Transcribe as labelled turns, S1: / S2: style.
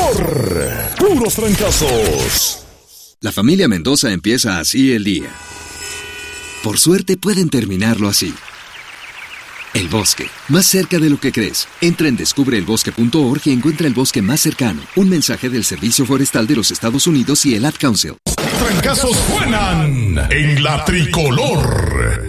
S1: Tricolor. Puros trancazos.
S2: La familia Mendoza empieza así el día. Por suerte pueden terminarlo así. El bosque, más cerca de lo que crees. Entra en descubreelbosque.org y encuentra el bosque más cercano. Un mensaje del Servicio Forestal de los Estados Unidos y el Ad Council.
S1: Trancazos suenan en la Tricolor.